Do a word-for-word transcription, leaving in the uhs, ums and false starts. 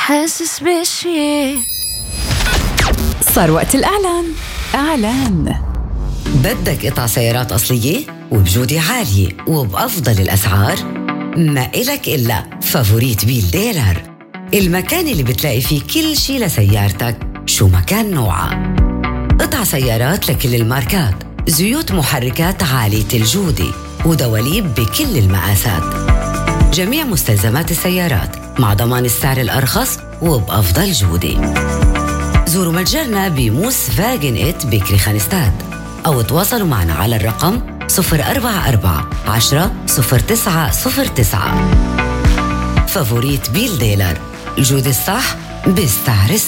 حاسس بشي. صار وقت الإعلان. إعلان. بدك قطع سيارات أصلية وبجودة عالية وبأفضل الأسعار؟ ما إلك إلا فافوريت بيل ديلر، المكان اللي بتلاقي فيه كل شي لسيارتك شو ما كان نوعها. قطع سيارات لكل الماركات، زيوت محركات عالية الجودة ودواليب بكل المقاسات، جميع مستلزمات السيارات مع ضمان السعر الأرخص وبأفضل جودة. زوروا متجرنا بموس فاجن إت بكري خانستاد أو تواصلوا معنا على الرقم صفر أربعة أربعة عشرة صفر تسعة صفر تسعة. فافوريت بيل ديلر، الجودة الصح بالسعر الصح.